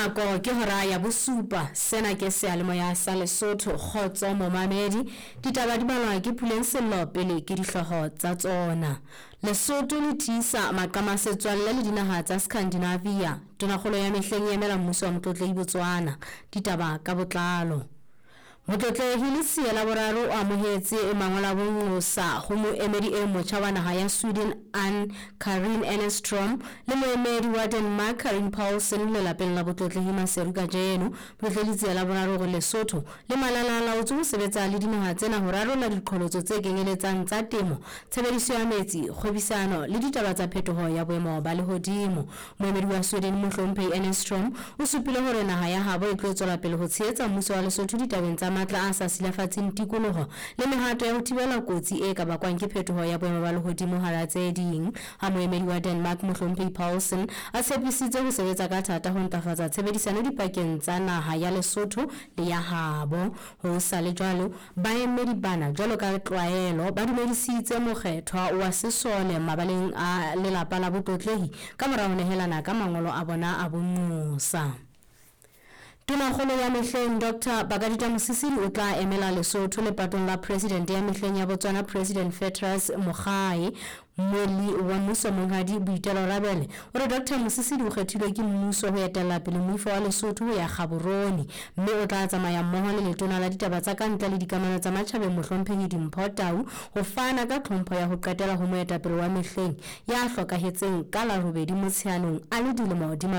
Nako ke hora ya bosupa sena ke sealemoya sa Lesotho kgotso momamedi ditaba di balwa ke Puleng Sello pele ke dihloho tsa tsona. Lesotho le tisa maqama setswalle le dinaha tsa Scandinavia tonakgolo ya mehleng e emela mmuso wa Motlotlei Botswana ditaba ka botlalo. Motlotlei le siela boraro o amohetse mangola bongosa ho moemedi e motjha wa naha ya Sweden Ann-Karin Enestrom le moemedi wa Denmark Karin Paulsen le lapeng la Motlotlei Maseru Kajeno. Motlotlei la boraro go Lesotho le malalala o tso sebetsa le dinaha tsena ho rarolla diqholotso tse kenyeletsang tsa temo, tshebediso ya metsi, kgwebisano le ditaba tsa phetoho ya boemo ba lehodimo. Moemedi wa Sweden Mohlomphehi Enestrom o supile hore naha ya habo e tlo tswela pele ho tshehetsa mmuso wa Lesotho ditabeng tsa matla a sa silafatseng tikoloho le mehato ya ho thibela kotsi e ka bakwang ke phetoho ya boemo ba lehodimo hara tse ding. Ha moemedi wa Denmark Mohlomphehi Paulsen a tshepisitse ho sebetsa ka thata ho ntlafatsa tshebedisano dipakeng tsa naha ya Lesotho le ya habo. Ho sa le jwalo baemedi bana jwalo ka tlwaelo ba dumedisitse mokgethwa wa sesole mabaleng a lelapa la Motlotlei ka mora ho nehelana ka mangolo a bona a bonqosa. Tonakgolo ya mehleng Dr. Bakadita Mosisili o tla emela Lesotho lepatong la President ya mehleng ya Botswana President Festus Mogae. Moli wa mmuso monghadi Boitelo Rabele ore Dr. Mosisili o kgethilwe ke mmuso ho etella pele moifo wa Lesotho ho ya Gaborone mme o tla tsamaya mmoho le letona la ditaba tsa kantle le dikamano tsa matjhabeng Mohlomphehi Dimpho Tau ho fana ka tlhompho ya ho qetela ho moetapele wa mehleng ya hlokahetseng ka la 2 Motsheanong a le dilemo di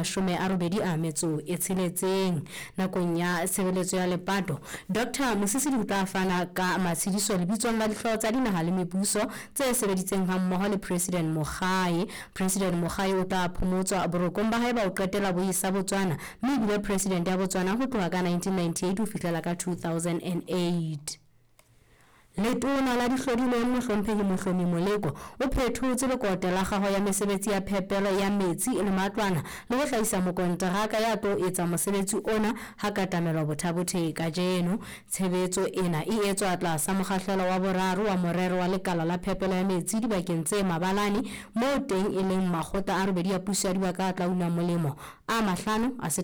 86. Nakong ya tshebeletso ya lepato Dr. Mosisili o tla fana ka matshediso lebitsong la dihlooho tsa dinaha le mebuso tse sebeditseng hammoho le President Mogae. President Mogae o tla phomotswa borokong ba hae ba o qetela boisa Botswana mme bile President ya Botswana ho tloha ka 1998 ho fihlela ka 2008. Letona la dihlodilo Mohlomphehi Mohlomi Moleko o phethotse lekota la gago ya mesebetsi ya phepelo ya metsi le matlwana le ho hlahisa mokonteraka ya tlo etsa mosebetsi ona ha katamelo bothabothe kajeno. Tshebetso ena e etswa tlasa mokgahlelo wa boraro wa morero wa lekala la phepelo ya metsi dibakeng tse mabalane mo teng e leng makgotla a robedi ya puso ya dibaka tla una molemo a 5 a